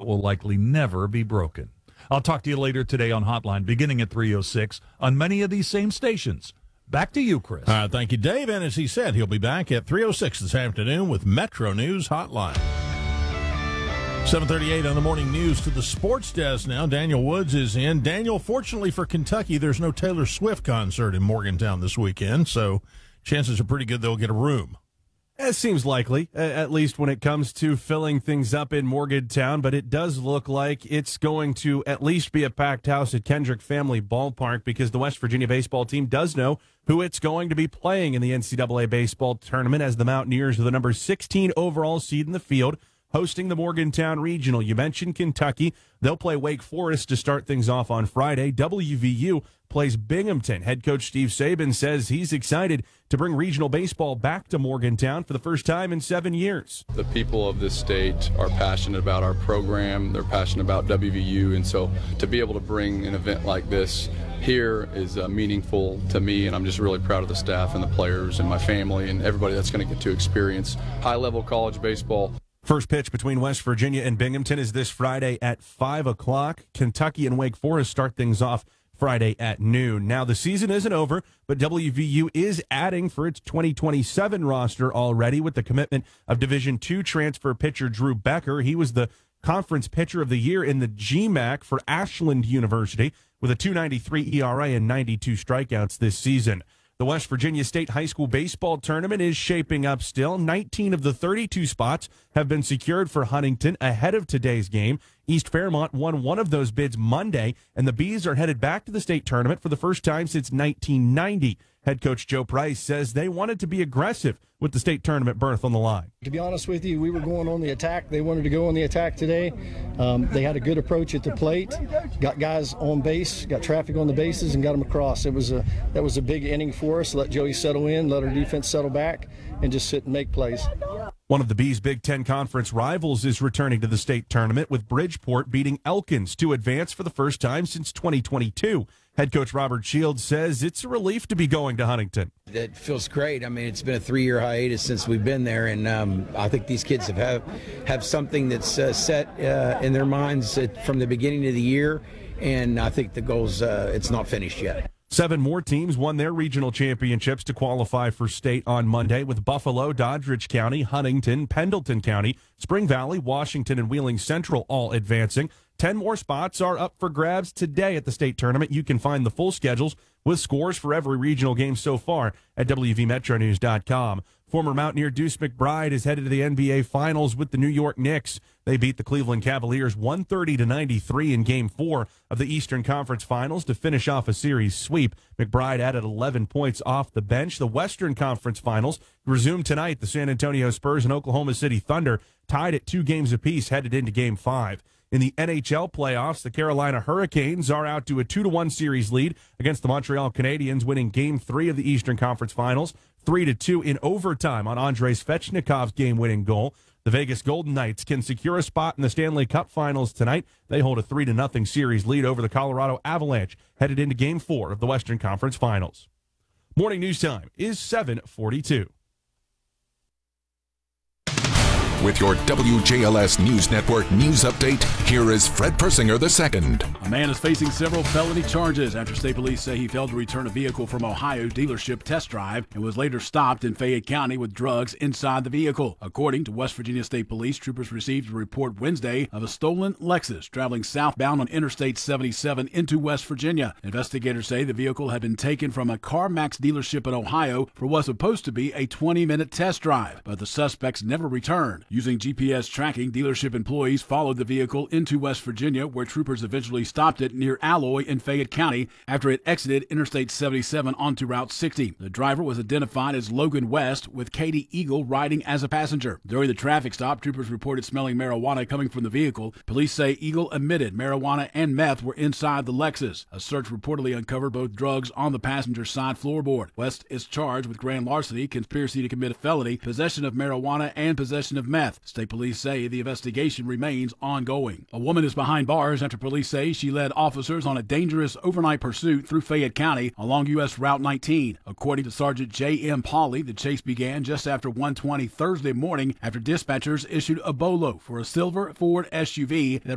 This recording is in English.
will likely never be broken. I'll talk to you later today on Hotline, beginning at 3:06 on many of these same stations. Back to you, Chris. Thank you, Dave. And as he said, he'll be back at 3:06 this afternoon with Metro News Hotline. 7:38 on the morning news to the sports desk now. Daniel Woods is in. Daniel, fortunately for Kentucky, there's no Taylor Swift concert in Morgantown this weekend, so chances are pretty good they'll get a room. It seems likely, at least when it comes to filling things up in Morgantown, but it does look like it's going to at least be a packed house at Kendrick Family Ballpark because the West Virginia baseball team does know who it's going to be playing in the NCAA baseball tournament as the Mountaineers are the number 16 overall seed in the field, hosting the Morgantown Regional. You mentioned Kentucky. They'll play Wake Forest to start things off on Friday. WVU plays Binghamton. Head coach Steve Saban says he's excited to bring regional baseball back to Morgantown for the first time in 7 years. The people of this state are passionate about our program. They're passionate about WVU, and so to be able to bring an event like this here is meaningful to me, and I'm just really proud of the staff and the players and my family and everybody that's going to get to experience high-level college baseball. First pitch between West Virginia and Binghamton is this Friday at 5 o'clock. Kentucky and Wake Forest start things off Friday at noon. Now, the season isn't over, but WVU is adding for its 2027 roster already with the commitment of Division II transfer pitcher Drew Becker. He was the Conference Pitcher of the Year in the GMAC for Ashland University with a 2.93 ERA and 92 strikeouts this season. The West Virginia State High School Baseball Tournament is shaping up still. 19 of the 32 spots have been secured for Huntington ahead of today's game. East Fairmont won one of those bids Monday, and the Bees are headed back to the state tournament for the first time since 1990. Head coach Joe Price says they wanted to be aggressive with the state tournament berth on the line. To be honest with you, we were going on the attack. They wanted to go on the attack today. They had a good approach at the plate, got guys on base, got traffic on the bases, and got them across. That was a big inning for us. Let Joey settle in, let our defense settle back, and just sit and make plays. One of the Bees' Big Ten Conference rivals is returning to the state tournament with Bridgeport beating Elkins to advance for the first time since 2022. Head coach Robert Shields says it's a relief to be going to Huntington. It feels great. I mean, it's been a 3-year hiatus since we've been there, and I think these kids have something that's set in their minds from the beginning of the year, and I think the goal's it's not finished yet. 7 more teams won their regional championships to qualify for state on Monday, with Buffalo, Doddridge County, Huntington, Pendleton County, Spring Valley, Washington, and Wheeling Central all advancing. 10 more spots are up for grabs today at the state tournament. You can find the full schedules with scores for every regional game so far at WVMetroNews.com. Former Mountaineer Deuce McBride is headed to the NBA Finals with the New York Knicks. They beat the Cleveland Cavaliers 130-93 in Game 4 of the Eastern Conference Finals to finish off a series sweep. McBride added 11 points off the bench. The Western Conference Finals resumed tonight. The San Antonio Spurs and Oklahoma City Thunder tied at 2 games apiece headed into Game 5. In the NHL playoffs, the Carolina Hurricanes are out to a 2-1 series lead against the Montreal Canadiens, winning Game 3 of the Eastern Conference Finals, 3-2 in overtime on Andrei Svechnikov's game-winning goal. The Vegas Golden Knights can secure a spot in the Stanley Cup Finals tonight. They hold a 3-0 series lead over the Colorado Avalanche, headed into Game 4 of the Western Conference Finals. Morning news time is 7:42. With your WJLS News Network news update, here is Fred Persinger II. A man is facing several felony charges after state police say he failed to return a vehicle from Ohio dealership test drive and was later stopped in Fayette County with drugs inside the vehicle. According to West Virginia State Police, troopers received a report Wednesday of a stolen Lexus traveling southbound on Interstate 77 into West Virginia. Investigators say the vehicle had been taken from a CarMax dealership in Ohio for what was supposed to be a 20-minute test drive, but the suspects never returned. Using GPS tracking, dealership employees followed the vehicle into West Virginia, where troopers eventually stopped it near Alloy in Fayette County after it exited Interstate 77 onto Route 60. The driver was identified as Logan West, with Katie Eagle riding as a passenger. During the traffic stop, troopers reported smelling marijuana coming from the vehicle. Police say Eagle admitted marijuana and meth were inside the Lexus. A search reportedly uncovered both drugs on the passenger side floorboard. West is charged with grand larceny, conspiracy to commit a felony, possession of marijuana, and possession of meth. State police say the investigation remains ongoing. A woman is behind bars after police say she led officers on a dangerous overnight pursuit through Fayette County along U.S. Route 19. According to Sergeant J.M. Pauley, the chase began just after 1:20 Thursday morning after dispatchers issued a BOLO for a silver Ford SUV that